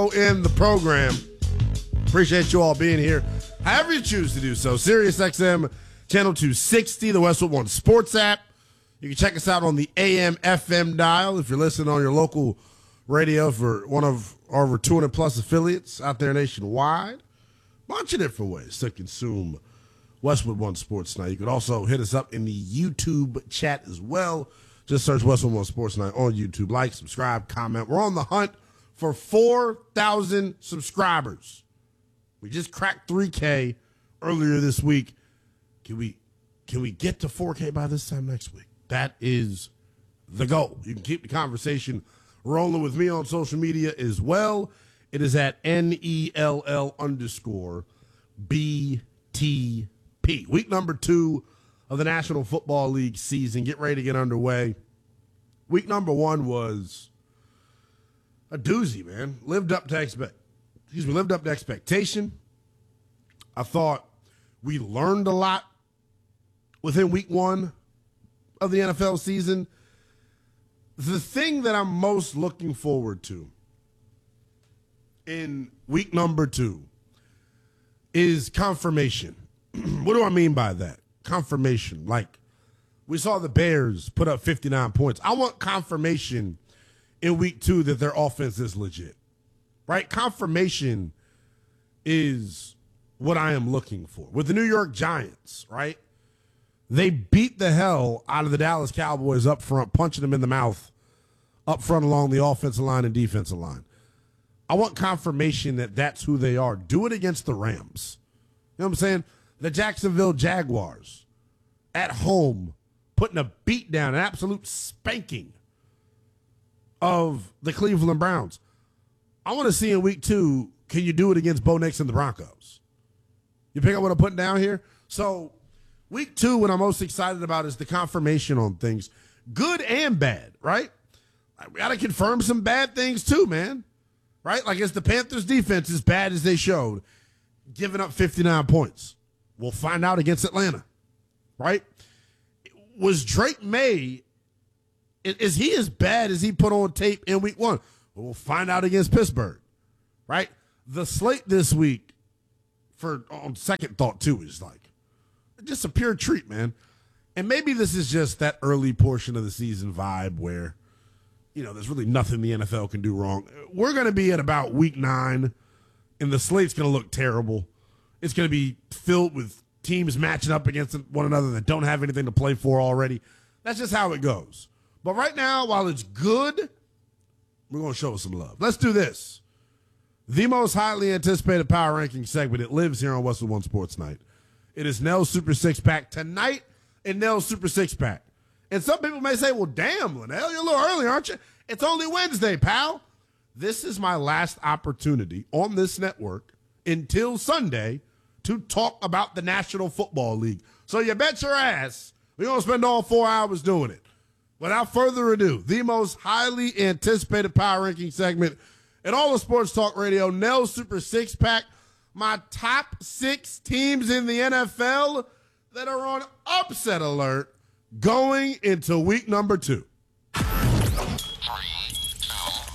In the program. Appreciate you all being here. However you choose to do so. Sirius XM Channel 260, the Westwood One Sports app. You can check us out on the AM FM dial if you're listening on your local radio for one of our over 200 plus affiliates out there nationwide. Bunch of different ways to consume Westwood One Sports Night. You can also hit us up in the YouTube chat as well. Just search Westwood One Sports Night on YouTube. Like, subscribe, comment. We're on the hunt for 4,000 subscribers. We just cracked 3K earlier this week. Can we get to 4K by this time next week? That is the goal. You can keep the conversation rolling with me on social media as well. It is at NELL_BTP. Week number 2 of the National Football League season. Get ready to get underway. Week number 1 was a doozy, man. Lived up to expectation. I thought we learned a lot within week 1 of the NFL season. The thing that I'm most looking forward to in week number 2 is confirmation. What do I mean by that? Confirmation. Like, we saw the Bears put up 59 points. I want confirmation in week 2 that their offense is legit, right? Confirmation is what I am looking for. With the New York Giants, right? They beat the hell out of the Dallas Cowboys up front, punching them in the mouth up front along the offensive line and defensive line. I want confirmation that that's who they are. Do it against the Rams. You know what I'm saying? The Jacksonville Jaguars at home putting a beat down, an absolute spanking of the Cleveland Browns. I want to see in week 2, can you do it against Bo Nix and the Broncos? You pick up what I'm putting down here? So week 2, what I'm most excited about is the confirmation on things, good and bad, right? We got to confirm some bad things too, man, right? Like, is the Panthers defense as bad as they showed, giving up 59 points? We'll find out against Atlanta, right? Was Drake May, is he as bad as he put on tape in week 1? Well, we'll find out against Pittsburgh, right? The slate this week, on second thought too, is like just a pure treat, man. And maybe this is just that early portion of the season vibe where, you know, there's really nothing the NFL can do wrong. We're going to be at about week 9, and the slate's going to look terrible. It's going to be filled with teams matching up against one another that don't have anything to play for already. That's just how it goes. But right now, while it's good, we're going to show some love. Let's do this. The most highly anticipated power ranking segment. It lives here on Westwood One Sports Night. It is Nell's Super Six Pack tonight in Nell's Super Six Pack. And some people may say, well, damn, Linnell, you're a little early, aren't you? It's only Wednesday, pal. This is my last opportunity on this network until Sunday to talk about the National Football League. So you bet your ass we're going to spend all 4 hours doing it. Without further ado, the most highly anticipated power ranking segment in all of sports talk radio, Nell's Super Six Pack. My top 6 teams in the NFL that are on upset alert going into week number 2.